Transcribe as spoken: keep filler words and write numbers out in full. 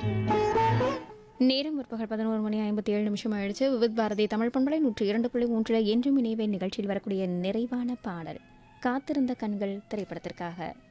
நேரம் முற்பகல் பதினோரு மணி ஐம்பத்தி ஏழு நிமிஷம் ஆயிடுச்சு. விவித் பாரதி தமிழ் பண்பலை நூற்றி இரண்டு புள்ளி மூன்றில் என்றும் இணைவே நிகழ்ச்சியில் வரக்கூடிய நிறைவான பாடல் காத்திருந்த கண்கள் திரைப்படத்திற்காக